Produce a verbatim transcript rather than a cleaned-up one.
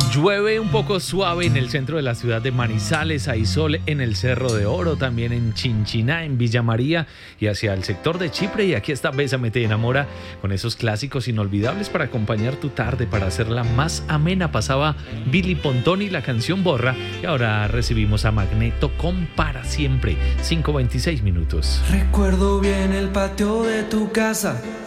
Llueve un poco suave en el centro de la ciudad de Manizales, hay sol en el Cerro de Oro, también en Chinchiná, en Villa María y hacia el sector de Chipre. Y aquí está Bésame te enamora con esos clásicos inolvidables para acompañar tu tarde, para hacerla más amena. Pasaba Billy Pontoni, la canción Borra, y ahora recibimos a Magneto con Para Siempre, cinco veintiséis minutos. Recuerdo bien el patio de tu casa,